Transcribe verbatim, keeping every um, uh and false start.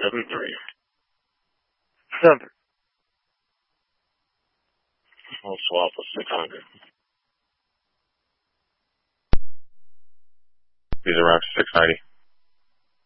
seven three. Seven. We'll swap with six hundred. These are rocks six ninety.